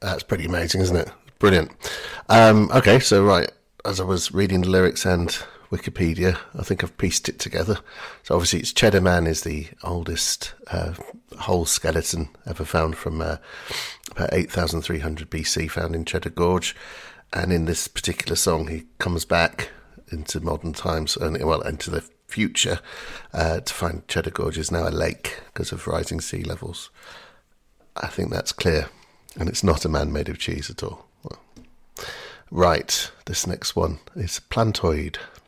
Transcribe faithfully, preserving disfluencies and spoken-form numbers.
That's pretty amazing, isn't it? Brilliant. Um, okay, so right, as I was reading the lyrics and Wikipedia, I think I've pieced it together. So obviously it's Cheddar Man is the oldest uh, whole skeleton ever found from uh, about eight thousand three hundred B C, found in Cheddar Gorge. And in this particular song, he comes back into modern times, and well, into the future, uh, to find Cheddar Gorge is now a lake because of rising sea levels. I think that's clear. And it's not a man made of cheese at all. Well, right, this next one is Plantoid.